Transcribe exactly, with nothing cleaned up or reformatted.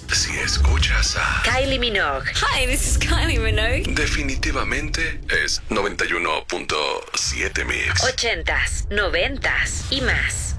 Si escuchas a Kylie Minogue. Hi, this is Kylie Minogue. definitivamente es noventa y uno punto siete Mix. Ochentas, noventas y más.